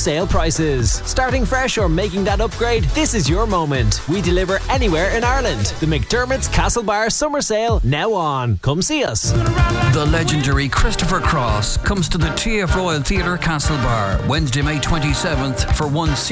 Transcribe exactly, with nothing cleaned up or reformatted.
sale prices. Starting fresh or making that upgrade, this is your moment. We deliver anywhere in Ireland. The McDermott's Castlebar Summer Sale, now on. Come see us. The legendary Christopher Cross comes to the T F Royal Theatre Castlebar Wednesday, May twenty-seventh for one